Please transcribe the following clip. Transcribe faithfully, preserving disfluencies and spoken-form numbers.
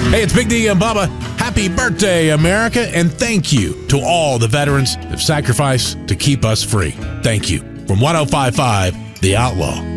Hey, it's Big D and Bubba. Happy birthday, America, and thank you to all the veterans who've sacrificed to keep us free. Thank you. From one oh five point five, The Outlaw.